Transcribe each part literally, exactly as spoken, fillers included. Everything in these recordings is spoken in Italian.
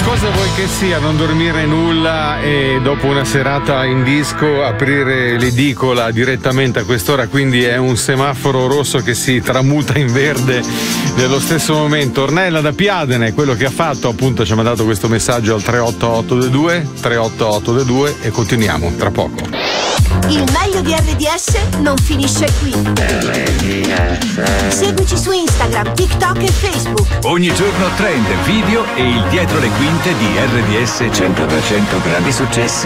cosa vuoi che sia non dormire nulla e dopo una serata in disco aprire l'edicola direttamente a quest'ora, quindi è un semaforo rosso che si tramuta in verde nello stesso momento. Ornella da Piadene, quello che ha fatto, appunto ci ha mandato questo messaggio al tre otto otto due due tre otto otto due due e continuiamo tra poco. Il meglio di R D S non finisce qui. R D S. Seguici su Instagram, TikTok e Facebook. Ogni giorno trend, video e il dietro le quinte di R D S cento per cento grandi successi.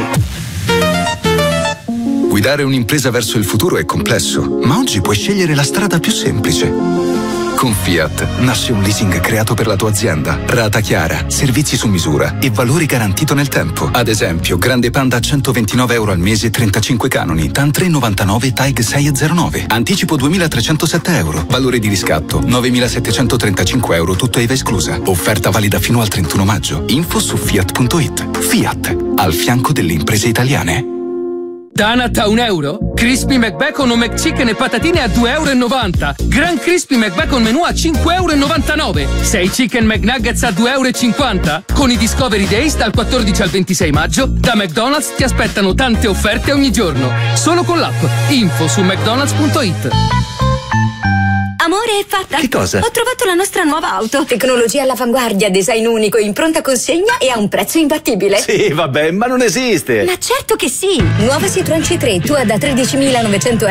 Guidare un'impresa verso il futuro è complesso, ma oggi puoi scegliere la strada più semplice. Con Fiat nasce un leasing creato per la tua azienda. Rata chiara, servizi su misura e valori garantito nel tempo. Ad esempio, Grande Panda a centoventinove euro al mese, trentacinque canoni, TAN tre virgola novantanove, TAG sei virgola zero nove. Anticipo duemilatrecentosette euro. Valore di riscatto novemilasettecentotrentacinque euro, tutto I V A esclusa. Offerta valida fino al trentuno maggio. Info su fiat punto it. Fiat, al fianco delle imprese italiane. Donut a un euro? Crispy McBacon o McChicken e patatine a due e novanta euro. Gran Crispy McBacon menù a cinque e novantanove euro. sei Chicken McNuggets a due e cinquanta euro. Con i Discovery Days dal quattordici al ventisei maggio, da McDonald's ti aspettano tante offerte ogni giorno. Solo con l'app. Info su mcdonalds punto it. Amore, è fatta? Che cosa? Ho trovato la nostra nuova auto. Tecnologia all'avanguardia, design unico, in pronta consegna e a un prezzo imbattibile. Sì, vabbè, ma non esiste. Ma certo che sì! Nuova Citroen C tre, tua da tredicimilanovecento euro.